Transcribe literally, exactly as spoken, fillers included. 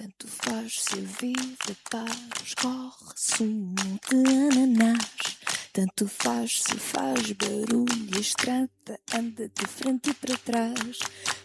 Tanto faz se ele vive paz, corre-se um monte de ananás. Tanto faz se faz barulho e a estrada anda de frente e para trás.